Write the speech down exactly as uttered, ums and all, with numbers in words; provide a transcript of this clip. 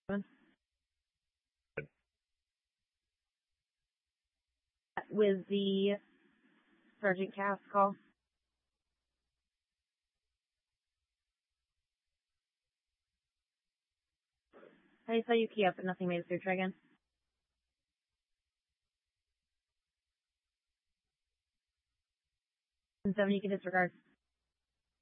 With the Sergeant Cass call. I saw you key up, but nothing made it through. Try again. And seven, you can disregard.